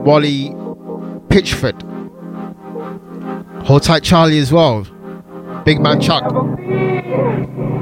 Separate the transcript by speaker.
Speaker 1: Wally Pitchford. Hold tight, Charlie, as well. Big man Chuck.